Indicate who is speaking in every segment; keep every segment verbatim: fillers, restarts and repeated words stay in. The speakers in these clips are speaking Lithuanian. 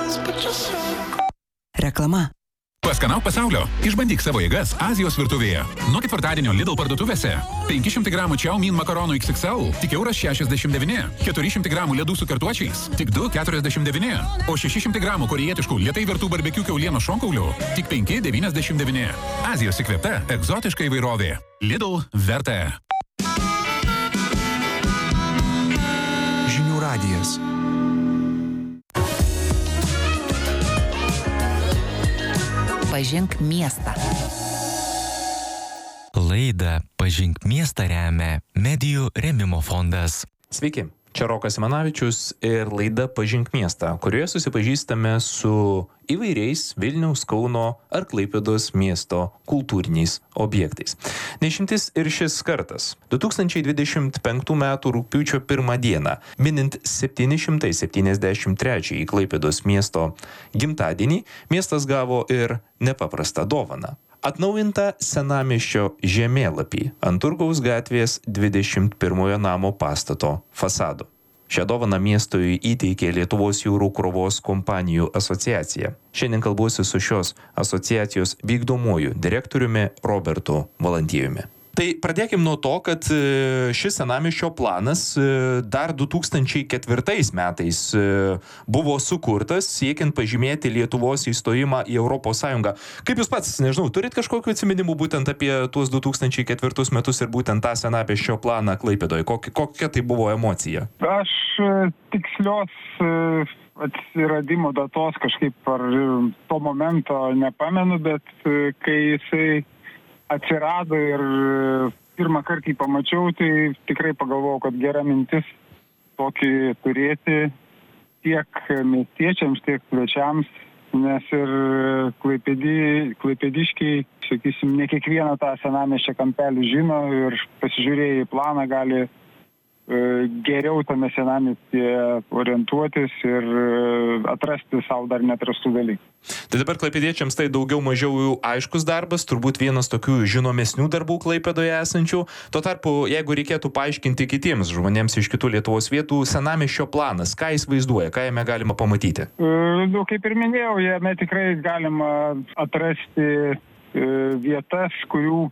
Speaker 1: Reklama.
Speaker 2: Paskanauk pasaulio. Išbandyk savo jėgas Azijos virtuvėje. Nuo ketvirtadienio Lidl parduotuvėse. penki šimtai gramų Chow Mein makaronų iks iks el, tik euras šešiasdešimt devyni. keturi šimtai gramų ledų su kartuočiais, tik du keturiasdešimt devyni. O šeši šimtai gramų korejietiškų lietai virtų barbekių kiaulienos šonkaulių, tik penki devyniasdešimt devyni. Azijos įkvėpta egzotiška įvairovė. Lidl verta.
Speaker 1: Žinių radijas.
Speaker 3: Pažink miestą.
Speaker 4: Laidą Pažink miestą remia Medijų rėmimo fondas.
Speaker 5: Sveiki, čia Rokas Simanavičius ir laida Pažink miestą, kurioje susipažįstame su įvairiais Vilniaus, Kauno ar Klaipėdos miesto kultūriniais objektais. Neišimtis ir šis kartas. du tūkstančiai dvidešimt penktų metų rugpjūčio pirmą dieną, minint septyni šimtai septyniasdešimt trečiąjį Klaipėdos miesto gimtadienį, miestas gavo ir nepaprastą dovaną. Atnaujintą senamiesčio žemėlapį ant Turgaus gatvės dvidešimt pirmojo namo pastato fasado. Šią dovaną miestui įteikė Lietuvos jūrų krovos kompanijų asociacija. Šiandien kalbuosi su šios asociacijos vykdomuoju direktoriumi Robertu Valantiejumi. Tai pradėkim nuo to, kad šis senamiesčio planas dar du tūkstančiai ketvirtais metais buvo sukurtas, siekiant pažymėti Lietuvos įstojimą į Europos Sąjungą. Kaip jūs pats, nežinau, turit kažkokių atsiminimų būtent apie tuos du tūkstančiai ketvirtus metus ir būtent tą senamiesčio planą Klaipėdoje? Kokia, kokia tai buvo emocija?
Speaker 6: Aš tikslios atsiradimo datos kažkaip ar to momento nepamenu, bet kai jisai atsirado ir pirmą kartą jį pamačiau, tai tikrai pagalvojau, kad gera mintis tokį turėti tiek miestiečiams, tiek svečiams, nes ir klaipėdi, klaipėdiškiai, sakysim, ne kiekvieną tą senamiesčio kampelį žino ir pasižiūrėję į planą gali geriau tame senamiestyje orientuotis ir atrasti savo dar neatrastų dalykų.
Speaker 5: Tai dabar klaipėdiečiams tai daugiau mažiau aiškus darbas, turbūt vienas tokių žinomesnių darbų Klaipėdoje esančių. Tuo tarpu, jeigu reikėtų paaiškinti kitiems žmonėms iš kitų Lietuvos vietų, senamiesčio planas, ką jis vaizduoja, ką jame galima pamatyti?
Speaker 6: Nu, kaip ir minėjau, jame tikrai galima atrasti vietas, kurių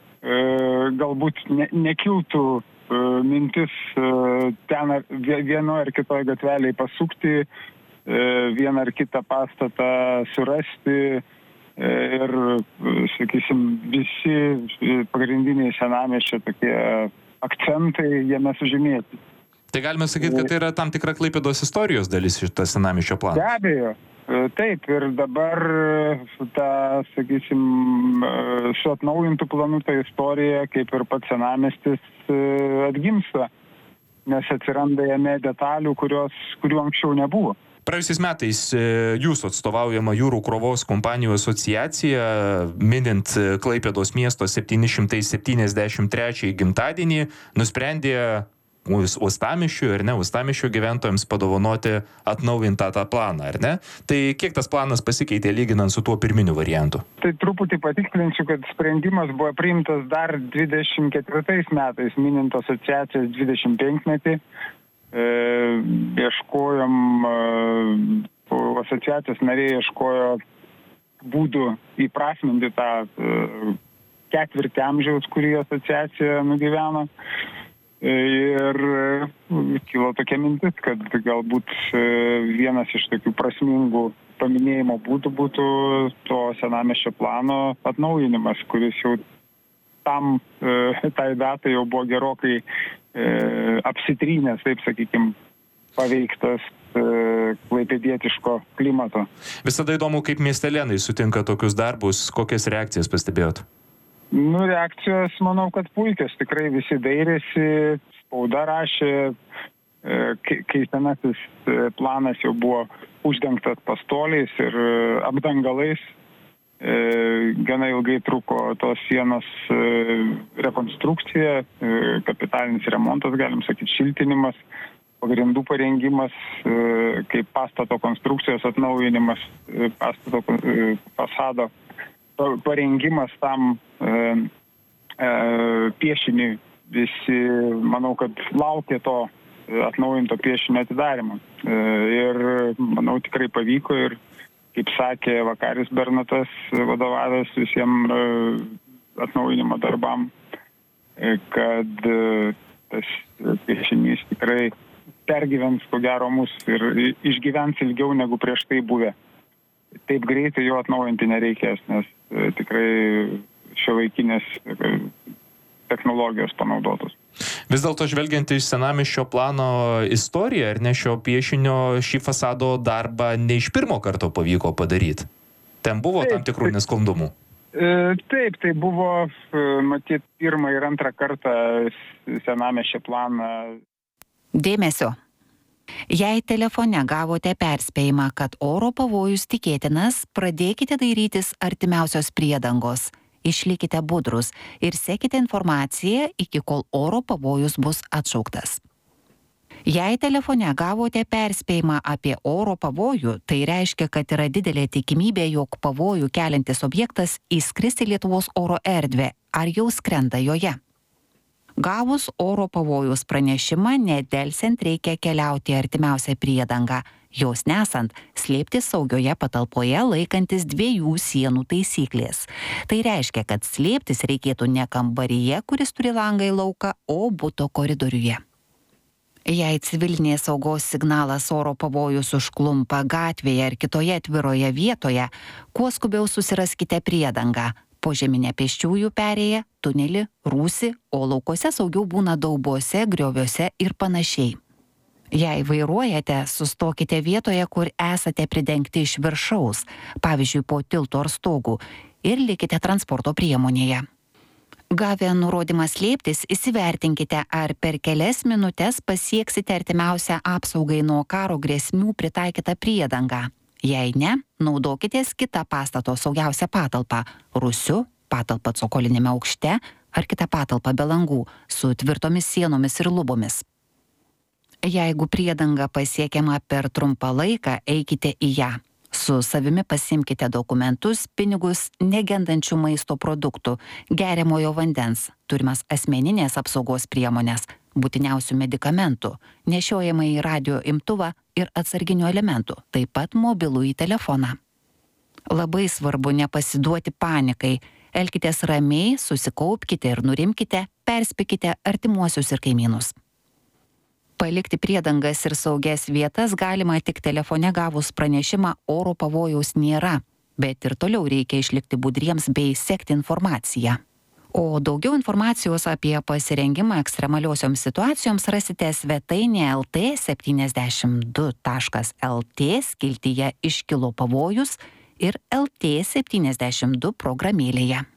Speaker 6: galbūt ne, nekiltų mintis ten vieno ar kitoj gatvelėj pasukti, vieną ar kitą pastatą surasti ir, sakysim, visi pagrindiniai senamiesčio tokie akcentai jame sužymėti.
Speaker 5: Tai galime sakyti, kad tai yra tam tikra Klaipėdos istorijos dalis šitas senamiesčio planas?
Speaker 6: Be abejo. Taip, ir dabar ta, sakysim, su atnaujintų planų ta istorija, kaip ir pats senamiestis, atgimsta, nes atsiranda jame detalių, kurios, kurių anksčiau nebuvo.
Speaker 5: Praėjusiais metais jūsų atstovaujama jūrų krovos kompanijų asociacija, minint Klaipėdos miesto septyni šimtai septyniasdešimt trečiąjį gimtadienį, nusprendė uostamiesčiui ar ne, uostamiesčio gyventojams padovanoti atnaujintą tą planą, ar ne? Tai kiek tas planas pasikeitė lyginant su tuo pirminiu variantu?
Speaker 6: Tai truputį patikslinsiu, kad sprendimas buvo priimtas dar dvidešimt ketvirtais metais, minint asociacijos dvidešimt penkmetį. E, ieškojom, e, asociacijos nariai ieškojo būdų įprasminti tą e, ketvirtį amžiaus, kurį asociacija nugyveno. Ir kilo tokia mintis, kad galbūt vienas iš tokių prasmingų paminėjimo būdų būtų to senamiesčio plano atnaujinimas, kuris jau tam, tai datai jau buvo gerokai apsitrynęs, taip sakykim, paveiktas klaipėdietiško klimato.
Speaker 5: Visada įdomu, kaip miestelėnai sutinka tokius darbus, kokias reakcijas pastebėjot?
Speaker 6: Nu, reakcijos, manau, kad puikios. Tikrai visi dairėsi, spauda rašė, kai senasis planas jau buvo uždengtas pastoliais ir apdangalais. Gana ilgai truko tos sienos rekonstrukcija, kapitalinis remontas, galim sakyti, šiltinimas, pagrindų parengimas, kaip pastato konstrukcijos atnaujinimas, pastato fasado parengimas tam e, e, piešiniui. Visi, manau, kad laukia to atnaujinto piešinio atidarymą. Ir manau tikrai pavyko ir, kaip sakė Vakaris Bernotas, vadovavęs visiems atnaujinimo darbam, kad tas piešinys tikrai pergyvens ko gero mus ir išgyvens ilgiau negu prieš tai buvę. Taip greitai jo atnaujinti nereikės, nes tikrai šiuolaikinės technologijos panaudotos.
Speaker 5: Vis dėlto žvelgiant iš senamiesčio plano istoriją ir ne šio piešinio, šį fasado darbą ne iš pirmo karto pavyko padaryti. Ten buvo taip, tam tikrų nesklandumų.
Speaker 6: Taip, tai buvo, matyt, pirmą ir antrą kartą senamiesčio planą.
Speaker 3: Dėmesio. Jei telefone gavote perspėjimą, kad oro pavojus tikėtinas, pradėkite dairytis artimiausios priedangos. Išlikite budrus ir sekite informaciją, iki kol oro pavojus bus atšauktas. Jei telefone gavote perspėjimą apie oro pavojų, tai reiškia, kad yra didelė tikimybė, jog pavojų keliantis objektas įskris į Lietuvos oro erdvę ar jau skrenda joje. Gavus oro pavojus pranešimą, nedelsiant reikia keliauti į artimiausią priedangą. Jos nesant, slėptis saugioje patalpoje laikantis dviejų sienų taisyklės. Tai reiškia, kad slėptis reikėtų ne kambaryje, kuris turi langą į lauką, o buto koridoriuje. Jei civilinės saugos signalas oro pavojus užklumpa gatvėje ar kitoje atviroje vietoje, kuo skubiau susiraskite priedangą. Požeminę pėsčiųjų perėją, tunelį, rūsį, o laukuose saugiau būna daubose, grioviuose ir panašiai. Jei vairuojate, sustokite vietoje, kur esate pridengti iš viršaus, pavyzdžiui, po tilto ar stogų, ir likite transporto priemonėje. Gavę nurodymą slėptis, įsivertinkite, ar per kelias minutes pasieksite artimiausią apsaugai nuo karo grėsmių pritaikytą priedangą. Jei ne, naudokitės kitą pastato saugiausią patalpą – rūsiu, patalpą cokolinėme aukšte ar kitą patalpą be langų su tvirtomis sienomis ir lubomis. Jeigu priedanga pasiekiama per trumpą laiką, eikite į ją. Su savimi pasimkite dokumentus, pinigus, negendančių maisto produktų, geriamojo vandens, turimas asmeninės apsaugos priemonės, būtiniausių medikamentų, nešiojamą į radio imtuvą ir atsarginių elementų, taip pat mobilųjį telefoną. Labai svarbu nepasiduoti panikai. Elkitės ramiai, susikaupkite ir nurimkite, perspėkite artimuosius ir kaimynus. Palikti priedangas ir saugias vietas galima tik telefone gavus pranešimą oro pavojaus nėra, bet ir toliau reikia išlikti budriems bei sekti informaciją. O daugiau informacijos apie pasirengimą ekstremaliosioms situacijoms rasite svetainėje el t septyniasdešimt du taškas el t skiltyje iškilo pavojus ir el t septyniasdešimt du programėlėje.